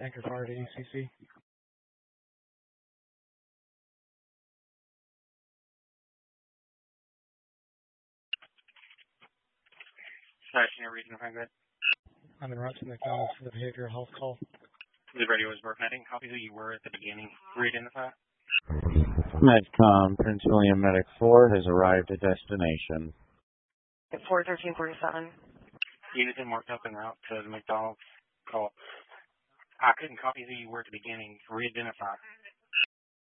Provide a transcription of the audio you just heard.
Anchor Fire to UCC. Station, your reason behind that? I'm in Route to McDonald's for the behavioral health call. The radio was broken. I didn't copy who you were at the beginning. Re-identify. Medcom, Prince William Medic 4 has arrived at destination. 41347. Unit been marked up en route to the McDonald's call. I couldn't copy who you were at the beginning. Re-identify.